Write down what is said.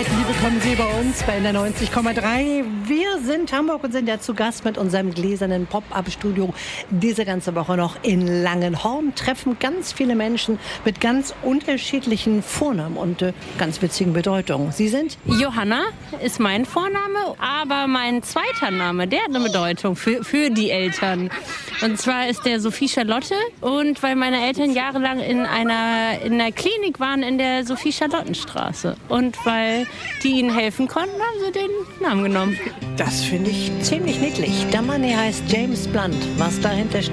herzlich willkommen Sie bei uns bei der 90,3. Wir sind Hamburg und sind ja zu Gast mit unserem gläsernen Pop-Up-Studio diese ganze Woche noch in Langenhorn. Treffen ganz viele Menschen mit ganz unterschiedlichen Vornamen und ganz witzigen Bedeutungen. Sie sind? Johanna ist mein Vorname, aber mein zweiter Name, der hat eine Bedeutung für die Eltern. Und zwar ist der Sophie Charlotte. Und weil meine Eltern jahrelang in der Klinik waren in der Sophie-Charlotten-Straße. Und weil die ihnen helfen konnten, haben sie den Namen genommen. Das finde ich ziemlich niedlich. Der Mann hier heißt James Blunt. Was dahinter steht,